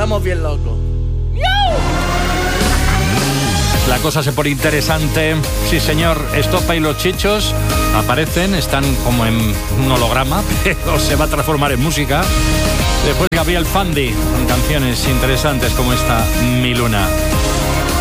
estamos bien locos. La cosa se pone interesante. Sí, señor, Estopa y los Chichos aparecen, están como en un holograma, pero se va a transformar en música. Después Gabriel Fandi, con canciones interesantes como esta, Mi Luna.